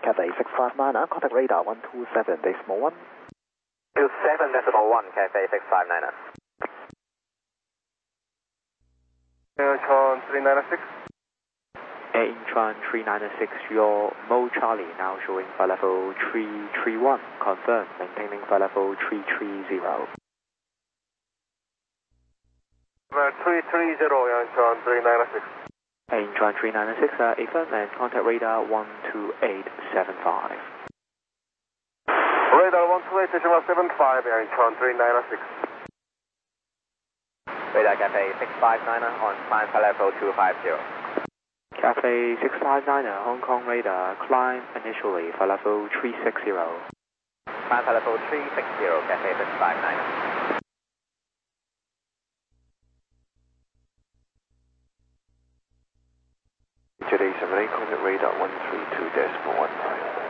Cathay 659, contact radar 127.1. 27.1, Cathay 659. Incheon 396. Incheon 396, your Mo Charlie now showing flight level 331, confirm, maintaining flight level 330. 330, Incheon 396. Incheon 396, affirm and contact radar 128.75. Radar 128.75, Incheon 396. Radar Cathay 659 on climb flight level 250. Cathay 659, Hong Kong radar, climb initially flight level 360. Climb flight level 360, Cathay 659. Jet 878, contact radar 132.15.